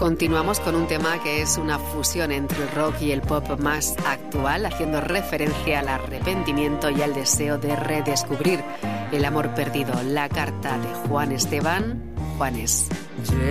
Continuamos con un tema que es una fusión entre el rock y el pop más actual, haciendo referencia al arrepentimiento y al deseo de redescubrir el amor perdido. La carta de Juan Esteban, Juanes.